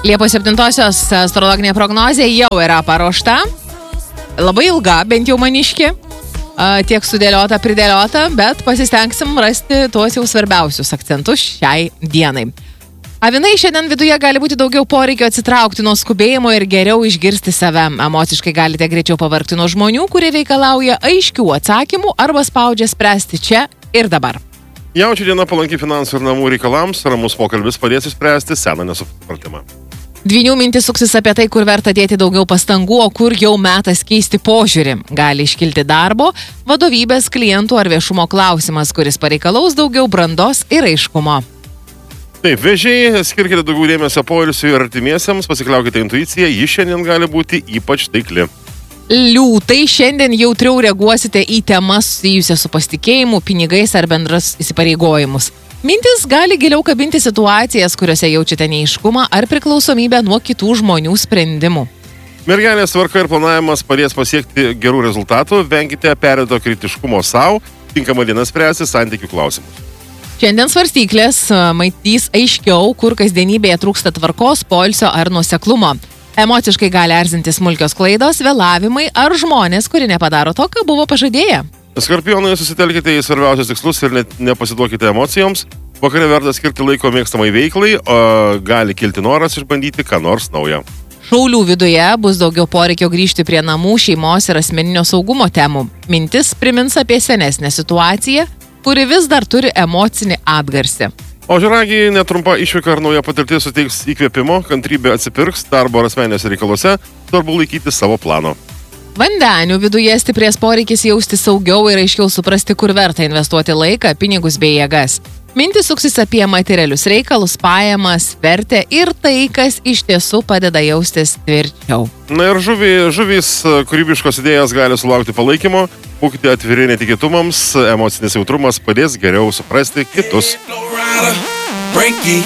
Liepos 7-osios astrologinė prognozė jau yra paruošta. Labai ilga, bent jau maniški. Tiek sudėliota, pridėliota, bet pasistengsim rasti tuos jau svarbiausius akcentus šiai dienai. Avinai, šiandien viduje gali būti daugiau poreikio atsitraukti nuo skubėjimo ir geriau išgirsti save. Emociškai galite greičiau pavargti nuo žmonių, kurie reikalauja aiškių atsakymų arba spaudžia spręsti čia ir dabar. Jaučių diena palanki finansų ir namų reikalams, ramus pokalbis padės išspręsti seną nesupratimą. Dvynių mintis suksis apie tai, kur verta dėti daugiau pastangų, o kur jau metas keisti požiūrį. Gali iškilti darbo, vadovybės, klientų ar viešumo klausimas, kuris pareikalaus daugiau brandos ir aiškumo. Taip, vėžiai, skirkite daugiau dėmesio poilsiui ir artimiesiems, pasikliaukite intuiciją, ji šiandien gali būti ypač taikli. Liūtai, šiandien jautriau reaguosite į temas susijusias su pasitikėjimu, pinigais ar bendras įsipareigojimus. Mintis gali giliau kabinti situacijas, kuriuose jaučiate neaiškumą ar priklausomybę nuo kitų žmonių sprendimų. Mergelės tvarka ir planavimas padės pasiekti gerų rezultatų, venkite perdėto kritiškumo savo, tinkama diena spręsti santykių klausimus. Šiandien svarstyklės matys aiškiau, kur kasdienybėje trūksta tvarkos, poilsio ar nuoseklumo. Emociškai gali erzinti smulkios klaidos, vėlavimai ar žmonės, kurie nepadaro to, ką buvo pažadėję. Skorpionai, susitelkite į svarbiausius tikslus ir nepasiduokite emocijoms. Vakare verta skirti laiko mėgstamai veiklai, o gali kilti noras išbandyti ką nors naujo. Šaulių viduje bus daugiau poreikio grįžti prie namų, šeimos ir asmeninio saugumo temų. Mintis primins apie senesnę situaciją, kuri vis dar turi emocinį atgarsį. O žiragiai, netrumpa išvyka ar nauja patirtis suteiks įkvėpimo, kantrybė atsipirks, darbo ar asmeniniuose reikaluose, svarbu laikyti savo plano. Vandenių viduje stiprės poreikis jausti saugiau ir aiškiau suprasti, kur verta investuoti laiką, pinigus bei jėgas. Mintis suksis apie materialius reikalus, pajamas, vertę ir tai, kas iš tiesų padeda jaustis tvirčiau. Na ir žuvys, kūrybiškos idėjos gali sulaukti palaikymo, būkite atviri netikėtumams, emocinis jautrumas padės geriau suprasti kitus.